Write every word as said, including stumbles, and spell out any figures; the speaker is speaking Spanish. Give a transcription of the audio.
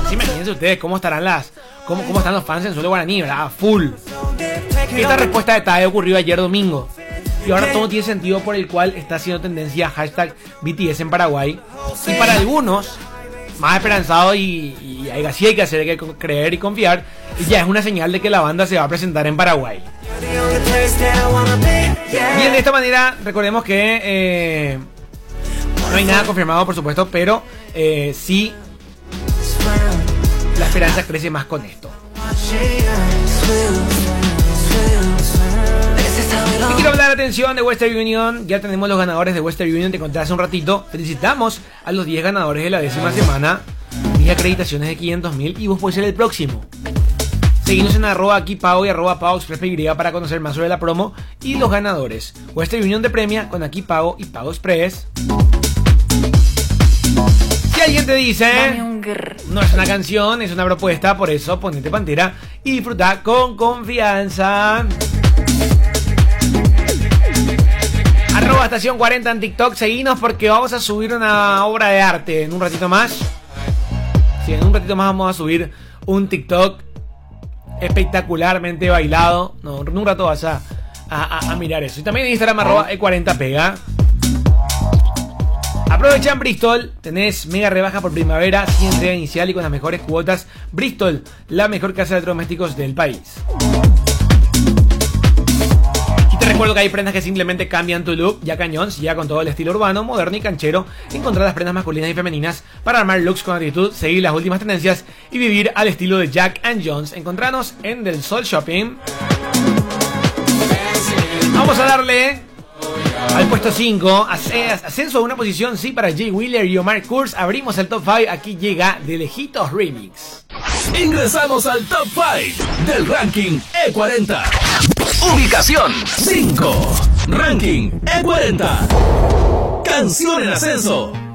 Sí, imagínense ustedes cómo estarán las, cómo, cómo están los fans en Suelo Guaraní, ¿verdad? Full. Esta respuesta de Tae ocurrió ayer domingo. Y ahora todo tiene sentido por el cual está haciendo tendencia hashtag B T S en Paraguay. Y para algunos, más esperanzados y, y así hay que hacer, hay que creer y confiar, y ya es una señal de que la banda se va a presentar en Paraguay. Bien, de esta manera, recordemos que eh, no hay nada confirmado, por supuesto, pero eh, sí la esperanza crece más con esto. Y quiero hablar, atención, de Western Union. Ya tenemos los ganadores de Western Union, te conté hace un ratito. Felicitamos a los diez ganadores de la décima semana. diez acreditaciones de quinientos mil y vos podés ser el próximo. Seguimos en arroba aquí pago y arroba pago express P Y para conocer más sobre la promo y los ganadores. Western Union te premia con aquí pago y pago express. Si alguien te dice no es una canción, es una propuesta, por eso ponete Pantera y disfruta con confianza. Arroba estación cuarenta en TikTok, seguinos porque vamos a subir una obra de arte en un ratito más. Sí, en un ratito más vamos a subir un TikTok espectacularmente bailado. No, en un rato vas a, a, a mirar eso. Y también en Instagram arroba E cuarenta pega. Aprovecha en Bristol, tenés mega rebaja por primavera, sin entrega inicial y con las mejores cuotas. Bristol, la mejor casa de electrodomésticos del país. Y te recuerdo que hay prendas que simplemente cambian tu look. Ya Cañón, ya con todo el estilo urbano, moderno y canchero. Encontrar las prendas masculinas y femeninas para armar looks con actitud, seguir las últimas tendencias y vivir al estilo de Jack and Jones. Encontranos en Del Sol Shopping. Vamos a darle al puesto cinco, ascenso a una posición, sí, para Jay Wheeler y Omar Kurz. Abrimos el top cinco, aquí llega De Lejitos Remix. Ingresamos al top cinco del ranking E cuarenta. Ubicación cinco. Ranking E cuarenta. Canción en ascenso.